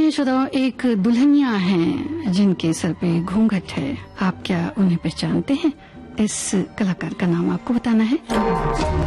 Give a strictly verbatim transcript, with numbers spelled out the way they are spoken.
सुनिए श्रोताओ, एक दुल्हनिया हैं जिनके सर पे घूंघट है। आप क्या उन्हें पहचानते हैं? इस कलाकार का नाम आपको बताना है।